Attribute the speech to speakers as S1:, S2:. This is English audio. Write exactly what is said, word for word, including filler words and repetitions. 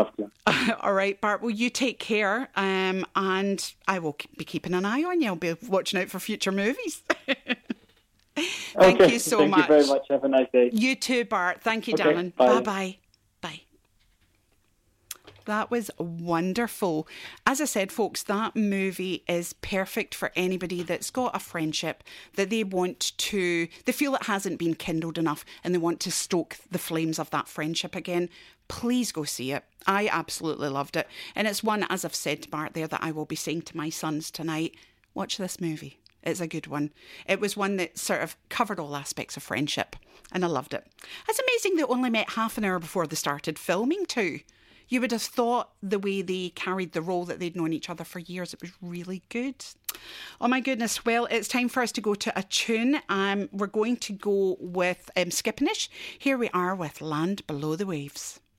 S1: love to.
S2: All right, Bart, well, you take care, um, and I will be keeping an eye on you. I'll be watching out for future movies. Thank
S1: okay,
S2: you so
S1: thank
S2: much.
S1: Thank you very much. Have a nice day.
S2: You too, Bart. Thank you,
S1: okay,
S2: darling.
S1: bye.
S2: Bye-bye. Bye. That was wonderful. As I said, folks, that movie is perfect for anybody that's got a friendship that they want to, they feel it hasn't been kindled enough and they want to stoke the flames of that friendship again. Please go see it. I absolutely loved it. And it's one, as I've said to Bart there, that I will be saying to my sons tonight, watch this movie. It's a good one. It was one that sort of covered all aspects of friendship and I loved it. It's amazing they only met half an hour before they started filming too. You would have thought the way they carried the role that they'd known each other for years, it was really good. Oh my goodness. Well, it's time for us to go to a tune. Um, we're going to go with um, Skippinish. Here we are with Land Below the Waves.